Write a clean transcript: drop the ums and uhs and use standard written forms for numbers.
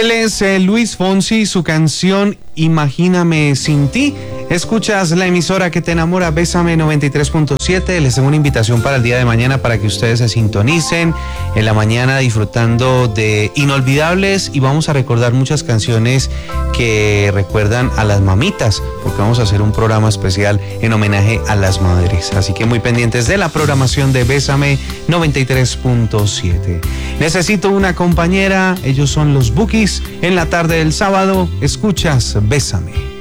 Él es Luis Fonsi, su canción Imagíname sin ti. Escuchas la emisora que te enamora, Bésame 93.7. Les tengo una invitación para el día de mañana para que ustedes se sintonicen en la mañana disfrutando de inolvidables, y vamos a recordar muchas canciones que recuerdan a las mamitas, porque vamos a hacer un programa especial en homenaje a las madres. Así que muy pendientes de la programación de Bésame 93.7. Necesito una compañera, ellos son los Bukis. En la tarde del sábado, escuchas Bésame.